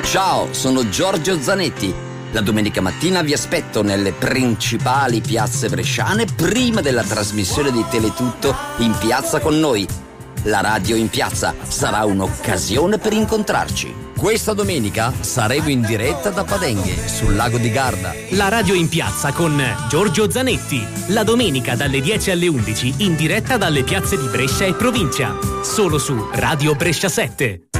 Ciao, sono Giorgio Zanetti. La domenica mattina vi aspetto nelle principali piazze bresciane prima della trasmissione di Teletutto in piazza con noi. La radio in piazza sarà un'occasione per incontrarci. Questa domenica saremo in diretta da Padenghe, sul lago di Garda. La radio in piazza con Giorgio Zanetti. La domenica dalle 10 alle 11 in diretta dalle piazze di Brescia e provincia. Solo su Radio Brescia 7.